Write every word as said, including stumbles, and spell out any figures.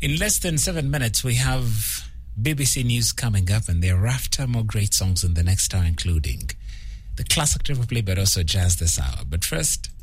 In less than seven minutes, we have B B C News coming up, and thereafter more great songs in the next hour, including the classic Triple Play, but also jazz this hour. But first,